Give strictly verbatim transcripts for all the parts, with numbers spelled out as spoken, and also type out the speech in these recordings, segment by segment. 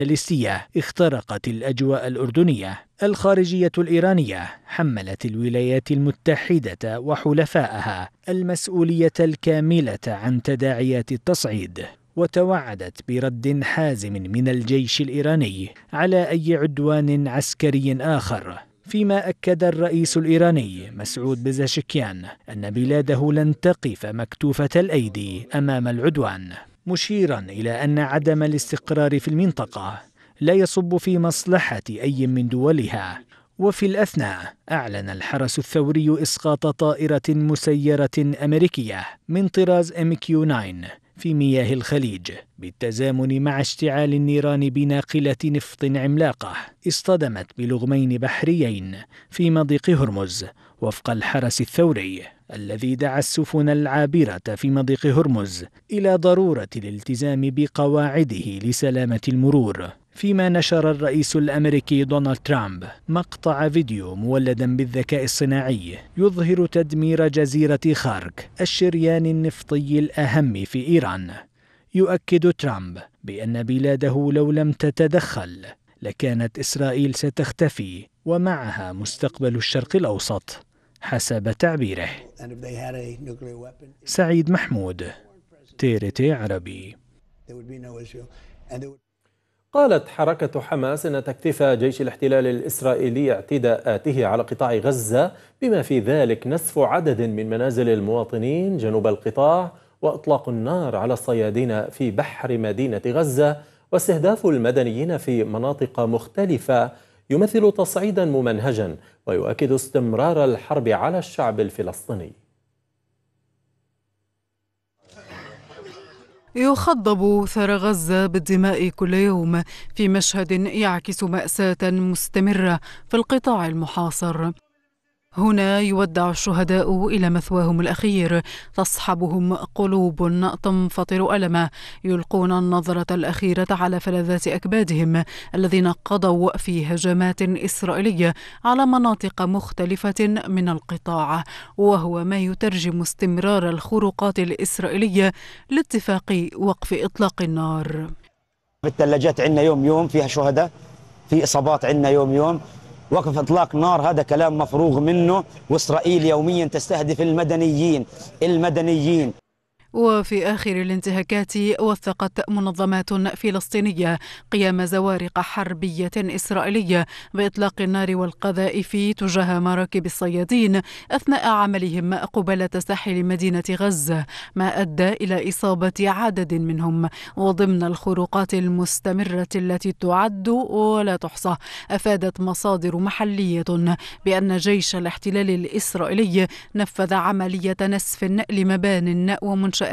الباليستية اخترقت الأجواء الأردنية. الخارجية الإيرانية حملت الولايات المتحدة وحلفائها المسؤولية الكاملة عن تداعيات التصعيد، وتوعدت برد حازم من الجيش الإيراني على أي عدوان عسكري آخر. فيما أكد الرئيس الإيراني مسعود بزاشكيان أن بلاده لن تقف مكتوفة الأيدي أمام العدوان، مشيرا إلى أن عدم الاستقرار في المنطقة لا يصب في مصلحة أي من دولها. وفي الأثناء أعلن الحرس الثوري إسقاط طائرة مسيرة أمريكية من طراز إم كيو تسعة في مياه الخليج، بالتزامن مع اشتعال النيران بناقلة نفط عملاقة اصطدمت بلغمين بحريين في مضيق هرمز، وفق الحرس الثوري الذي دعا السفن العابرة في مضيق هرمز إلى ضرورة الالتزام بقواعده لسلامة المرور. فيما نشر الرئيس الأمريكي دونالد ترامب مقطع فيديو مولدا بالذكاء الصناعي يظهر تدمير جزيرة خارك، الشريان النفطي الأهم في إيران. يؤكد ترامب بأن بلاده لو لم تتدخل لكانت إسرائيل ستختفي ومعها مستقبل الشرق الأوسط حسب تعبيره. سعيد محمود، تيرتي عربي. قالت حركة حماس أن تكثيف جيش الاحتلال الإسرائيلي اعتداءاته على قطاع غزة بما في ذلك نسف عدد من منازل المواطنين جنوب القطاع وإطلاق النار على الصيادين في بحر مدينة غزة واستهداف المدنيين في مناطق مختلفة يمثل تصعيدا ممنهجا ويؤكد استمرار الحرب على الشعب الفلسطيني. يخضب ثرى غزة بالدماء كل يوم في مشهد يعكس مأساة مستمرة في القطاع المحاصر. هنا يودع الشهداء إلى مثواهم الأخير، تصحبهم قلوب تنفطر ألما، يلقون النظرة الأخيرة على فلذات أكبادهم الذين قضوا في هجمات إسرائيلية على مناطق مختلفة من القطاع، وهو ما يترجم استمرار الخروقات الإسرائيلية لاتفاق وقف إطلاق النار. في الثلاجات عندنا يوم يوم فيها شهداء، في إصابات عندنا يوم يوم. وقف إطلاق نار هذا كلام مفروغ منه، وإسرائيل يوميا تستهدف المدنيين المدنيين. وفي آخر الانتهاكات وثقت منظمات فلسطينية قيام زوارق حربية إسرائيلية بإطلاق النار والقذائف تجاه مراكب الصيادين أثناء عملهم قبالة ساحل مدينة غزة، ما أدى إلى إصابة عدد منهم. وضمن الخروقات المستمرة التي تعد ولا تحصى، أفادت مصادر محلية بأن جيش الاحتلال الإسرائيلي نفذ عملية نسف لمبان ومنشآت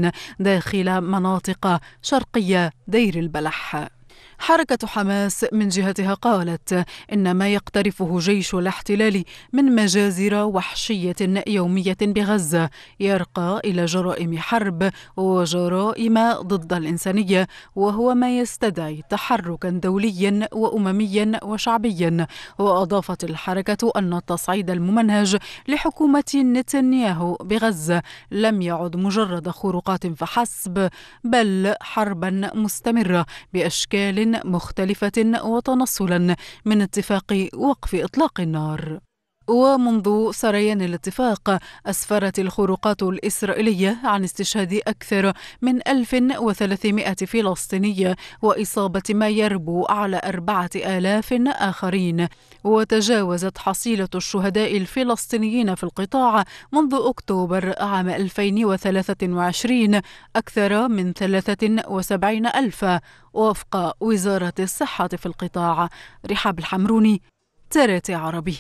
داخل مناطق شرقية دير البلح. حركة حماس من جهتها قالت إن ما يقترفه جيش الاحتلال من مجازر وحشية يومية بغزة يرقى إلى جرائم حرب وجرائم ضد الإنسانية، وهو ما يستدعي تحركا دوليا وأمميا وشعبيا. وأضافت الحركة أن التصعيد الممنهج لحكومة نتنياهو بغزة لم يعد مجرد خروقات فحسب، بل حربا مستمرة بأشكال مختلفة وتنصلا من اتفاق وقف إطلاق النار. ومنذ سريان الاتفاق أسفرت الخروقات الإسرائيلية عن استشهاد أكثر من ألف وثلاثمائة فلسطيني وإصابة ما يربو على أربعة آلاف آخرين، وتجاوزت حصيلة الشهداء الفلسطينيين في القطاع منذ أكتوبر عام ألفين وثلاثة وعشرين أكثر من ثلاثة وسبعين ألفا وفق وزارة الصحة في القطاع. رحاب الحمروني، ترتي عربي.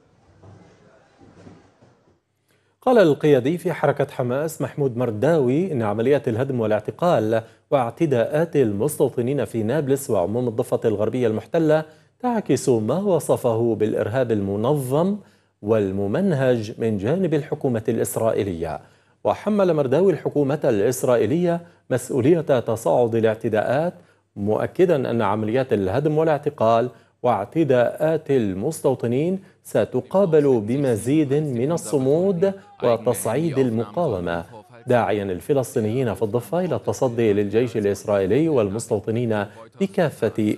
قال القيادي في حركة حماس محمود مرداوي إن عمليات الهدم والاعتقال واعتداءات المستوطنين في نابلس وعموم الضفة الغربية المحتلة تعكس ما وصفه بالإرهاب المنظم والممنهج من جانب الحكومة الإسرائيلية. وحمل مرداوي الحكومة الإسرائيلية مسؤولية تصاعد الاعتداءات، مؤكدا أن عمليات الهدم والاعتقال واعتداءات المستوطنين ستقابل بمزيد من الصمود وتصعيد المقاومة، داعيا الفلسطينيين في الضفة إلى التصدي للجيش الإسرائيلي والمستوطنين بكافة